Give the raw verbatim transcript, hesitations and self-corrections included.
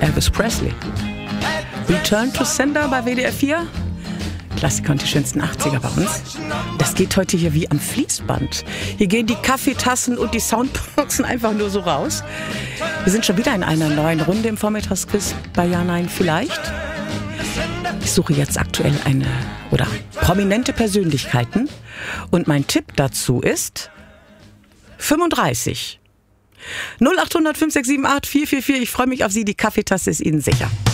Elvis Presley. Return to Sender bei W D R vier. Klassiker und die schönsten achtziger bei uns. Das geht heute hier wie am Fließband. Hier gehen die Kaffeetassen und die Soundboxen einfach nur so raus. Wir sind schon wieder in einer neuen Runde im Vormittagsquiz bei Ja, Nein, Vielleicht. Ich suche jetzt aktuell eine oder prominente Persönlichkeiten und mein Tipp dazu ist fünfunddreißig. null acht hundert fünf sechs sieben acht vier vier vier. Ich freue mich auf Sie. Die Kaffeetasse ist Ihnen sicher.